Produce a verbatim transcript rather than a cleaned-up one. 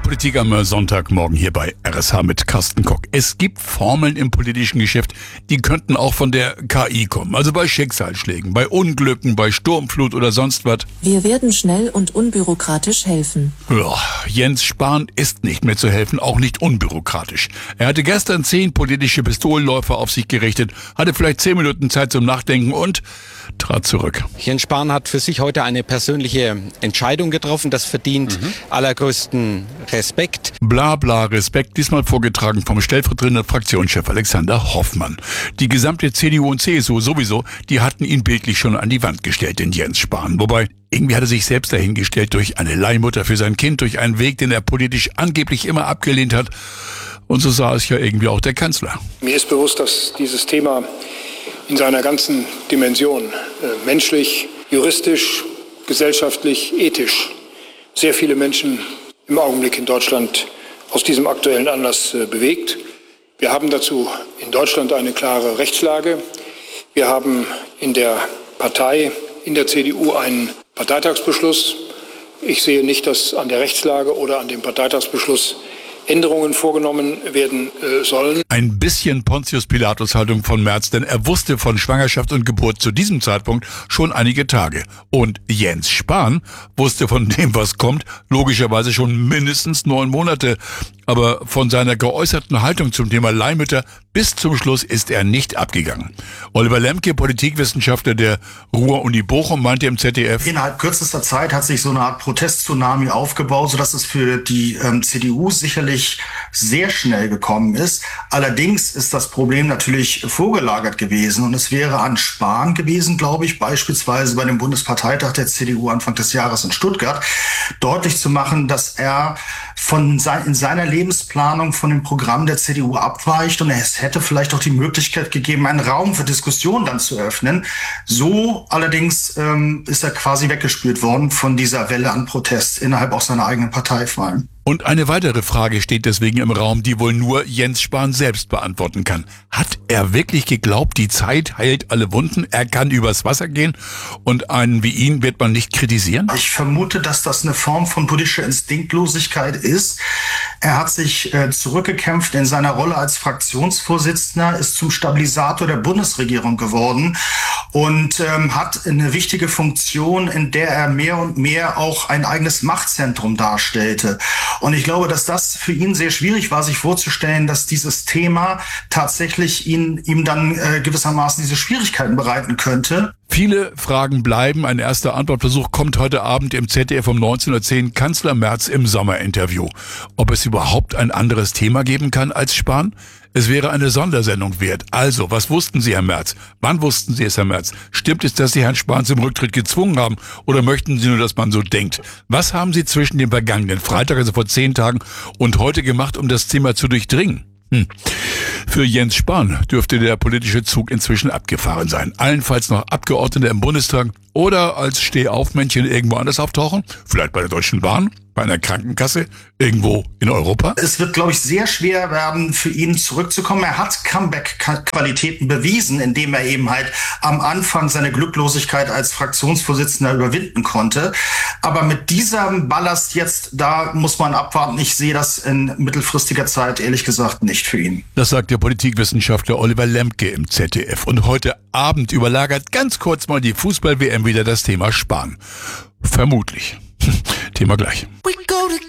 Politik am Sonntagmorgen hier bei R S H mit Carsten Kock. Es gibt Formeln im politischen Geschäft, die könnten auch von der K I kommen. Also bei Schicksalsschlägen, bei Unglücken, bei Sturmflut oder sonst was. Wir werden schnell und unbürokratisch helfen. Ja, Jens Spahn ist nicht mehr zu helfen, auch nicht unbürokratisch. Er hatte gestern zehn politische Pistolenläufer auf sich gerichtet, hatte vielleicht zehn Minuten Zeit zum Nachdenken und trat zurück. Jens Spahn hat für sich heute eine persönliche Entscheidung getroffen. Das verdient mhm. allergrößten Respekt. Bla bla Respekt, diesmal vorgetragen vom stellvertretenden Fraktionschef Alexander Hoffmann. Die gesamte C D U und C S U sowieso, die hatten ihn bildlich schon an die Wand gestellt, den Jens Spahn. Wobei, irgendwie hat er sich selbst dahingestellt durch eine Leihmutter für sein Kind, durch einen Weg, den er politisch angeblich immer abgelehnt hat. Und so sah es ja irgendwie auch der Kanzler. Mir ist bewusst, dass dieses Thema in seiner ganzen Dimension, äh, menschlich, juristisch, gesellschaftlich, ethisch, sehr viele Menschen im Augenblick in Deutschland aus diesem aktuellen Anlass äh, bewegt. Wir haben dazu in Deutschland eine klare Rechtslage. Wir haben in der Partei, in der C D U einen Parteitagsbeschluss. Ich sehe nicht, dass an der Rechtslage oder an dem Parteitagsbeschluss Änderungen vorgenommen werden äh, sollen. Ein bisschen Pontius-Pilatus-Haltung von Merz, denn er wusste von Schwangerschaft und Geburt zu diesem Zeitpunkt schon einige Tage. Und Jens Spahn wusste von dem, was kommt, logischerweise schon mindestens neun Monate. Aber von seiner geäußerten Haltung zum Thema Leihmütter bis zum Schluss ist er nicht abgegangen. Oliver Lemke, Politikwissenschaftler der Ruhr-Uni Bochum, meinte im Z D F: Innerhalb kürzester Zeit hat sich so eine Art Protest-Tsunami aufgebaut, sodass es für die ähm, C D U sicherlich sehr schnell gekommen ist. Allerdings ist das Problem natürlich vorgelagert gewesen und es wäre an Spahn gewesen, glaube ich, beispielsweise bei dem Bundesparteitag der C D U Anfang des Jahres in Stuttgart, deutlich zu machen, dass er von sein, in seiner Lebensplanung von dem Programm der C D U abweicht und es hätte vielleicht auch die Möglichkeit gegeben, einen Raum für Diskussion dann zu öffnen. So allerdings ähm, ist er quasi weggespült worden von dieser Welle an Protest innerhalb auch seiner eigenen Partei vor allem. Und eine weitere Frage steht deswegen im Raum, die wohl nur Jens Spahn selbst beantworten kann. Hat er wirklich geglaubt, die Zeit heilt alle Wunden, er kann übers Wasser gehen und einen wie ihn wird man nicht kritisieren? Ich vermute, dass das eine Form von politischer Instinktlosigkeit ist. Er hat sich äh, zurückgekämpft in seiner Rolle als Fraktionsvorsitzender, ist zum Stabilisator der Bundesregierung geworden und ähm, hat eine wichtige Funktion, in der er mehr und mehr auch ein eigenes Machtzentrum darstellte. Und ich glaube, dass das für ihn sehr schwierig war, sich vorzustellen, dass dieses Thema tatsächlich ihn, ihm dann äh, gewissermaßen diese Schwierigkeiten bereiten könnte. Viele Fragen bleiben. Ein erster Antwortversuch kommt heute Abend im Z D F um neunzehn Uhr zehn. Kanzler Merz im Sommerinterview. Ob es überhaupt ein anderes Thema geben kann als Spahn? Es wäre eine Sondersendung wert. Also, was wussten Sie, Herr Merz? Wann wussten Sie es, Herr Merz? Stimmt es, dass Sie Herrn Spahn zum Rücktritt gezwungen haben? Oder möchten Sie nur, dass man so denkt? Was haben Sie zwischen dem vergangenen Freitag, also vor zehn Tagen, und heute gemacht, um das Thema zu durchdringen? Hm. Für Jens Spahn dürfte der politische Zug inzwischen abgefahren sein. Allenfalls noch Abgeordneter im Bundestag oder als Stehaufmännchen irgendwo anders auftauchen. Vielleicht bei der Deutschen Bahn, bei einer Krankenkasse, irgendwo in Europa. Es wird, glaube ich, sehr schwer werden, für ihn zurückzukommen. Er hat Comeback-Qualitäten bewiesen, indem er eben halt am Anfang seine Glücklosigkeit als Fraktionsvorsitzender überwinden konnte. Aber mit diesem Ballast jetzt, da muss man abwarten. Ich sehe das in mittelfristiger Zeit, ehrlich gesagt, nicht für ihn. Das sagt der Politikwissenschaftler Oliver Lemke im Z D F. Und heute Abend überlagert ganz kurz mal die Fußball-W M wieder das Thema Spahn. Vermutlich. Thema gleich.